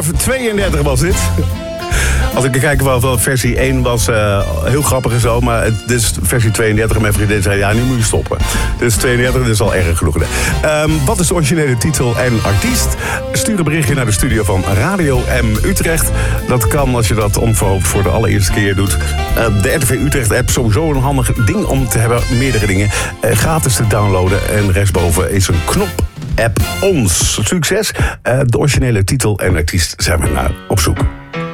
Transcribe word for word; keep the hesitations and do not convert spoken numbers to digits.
twaalf tweeëndertig was dit. Als ik kijk wel, versie één was uh, heel grappig en zo. Maar het is versie tweeëndertig en mijn vriendin zei, ja, nu moet je stoppen. Dus tweeëndertig, dat is al erg genoeg. Um, wat is de originele titel en artiest? Stuur een berichtje naar de studio van Radio M Utrecht. Dat kan als je dat onverhoopt voor de allereerste keer doet. Uh, de R T V Utrecht-app, sowieso een handig ding om te hebben. Meerdere dingen. Uh, gratis te downloaden. En rechtsboven is een knop. App ons. Succes. Uh, de originele titel en artiest zijn we naar op zoek.